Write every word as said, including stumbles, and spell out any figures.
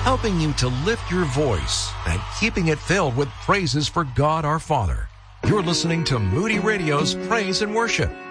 helping you to lift your voice and keeping it filled with praises for God our Father. You're listening to Moody Radio's Praise and Worship.